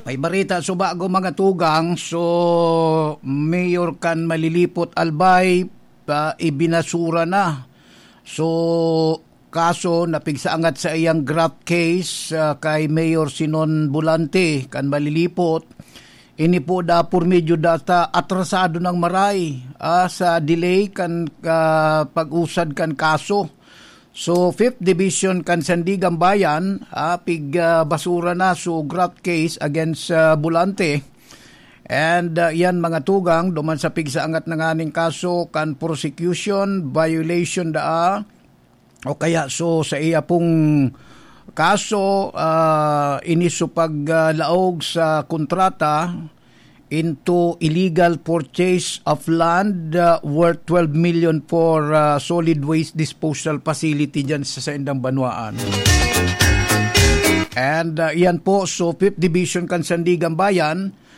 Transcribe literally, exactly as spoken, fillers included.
Kay barita so bago mga tugang, so Mayor kan Malilipot Albay uh, ibinasura na. So kaso napigsaangat sa iyang graft case uh, kay Mayor Sinon Bolante kan Malilipot. Ini po da por medyo data atrasado ng maray uh, sa delay kan uh, pag-usad kan kaso. So fifth Division kan Sandigan Bayan uh, pig uh, basura na so graft case against uh, Bolante. And uh, yan mga tugang duman sa pigsaangat ng aning kaso kan prosecution violation da o kaya so sa iya pong kaso uh, iniso paglaog uh, sa kontrata into illegal purchase of land uh, worth twelve million for uh, solid waste disposal facility dyan sa Saindang Banwaan. And uh, yan po, so fifth Division kan Sandigan Bayan,